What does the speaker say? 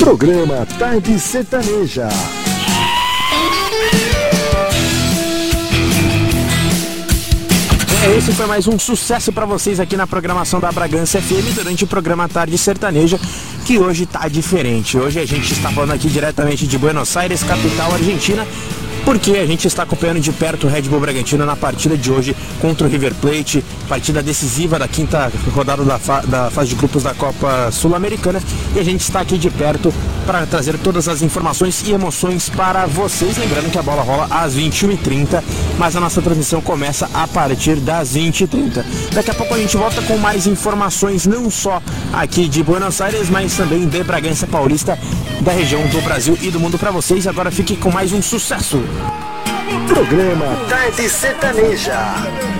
Programa Tarde Sertaneja. Esse foi mais um sucesso para vocês aqui na programação da Bragança FM durante o programa Tarde Sertaneja, que hoje tá diferente. Hoje a gente está falando aqui diretamente de Buenos Aires, capital argentina, porque a gente está acompanhando de perto o Red Bull Bragantino na partida de hoje contra o River Plate, partida decisiva da quinta rodada da fase de grupos da Copa Sul-Americana, e a gente está aqui de perto para trazer todas as informações e emoções para vocês. Lembrando que a bola rola às 21h30, mas a nossa transmissão começa a partir das 20h30. Daqui a pouco a gente volta com mais informações, não só aqui de Buenos Aires, mas também de Bragança Paulista, da região do Brasil e do mundo para vocês. Agora fique com mais um sucesso. Programa Tarde Sertaneja.